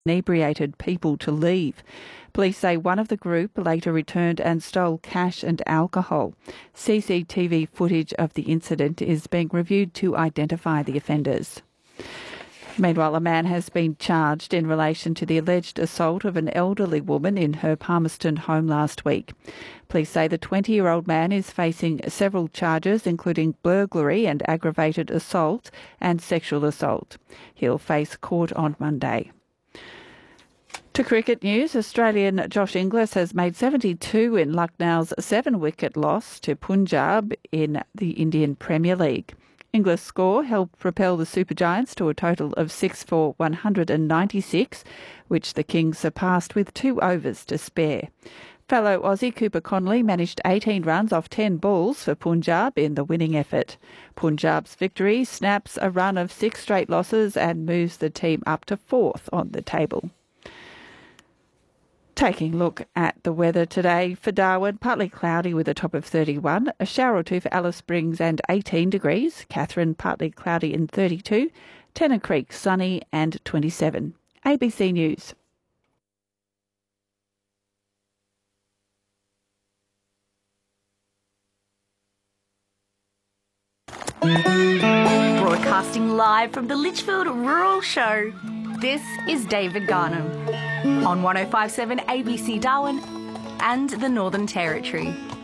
inebriated people to leave. Police say one of the group later returned and stole cash and alcohol. CCTV footage of the incident is being reviewed to identify the offenders. Meanwhile, a man has been charged in relation to the alleged assault of an elderly woman in her Palmerston home last week. Police say the 20-year-old man is facing several charges, including burglary and aggravated assault and sexual assault. He'll face court on Monday. To cricket news, Australian Josh Inglis has made 72 in Lucknow's 7-wicket loss to Punjab in the Indian Premier League. Inglis' score helped propel the Super Giants to a total of 6 for 196, which the Kings surpassed with 2 overs to spare. Fellow Aussie Cooper Connolly managed 18 runs off 10 balls for Punjab in the winning effort. Punjab's victory snaps a run of 6 straight losses and moves the team up to 4th on the table. Taking a look at the weather today for Darwin, partly cloudy with a top of 31, a shower or two for Alice Springs and 18 degrees, Katherine partly cloudy and 32, Tennant Creek sunny and 27. ABC News. Broadcasting live from the Litchfield Rural Show, this is David Garnham on 105.7 ABC Darwin and the Northern Territory.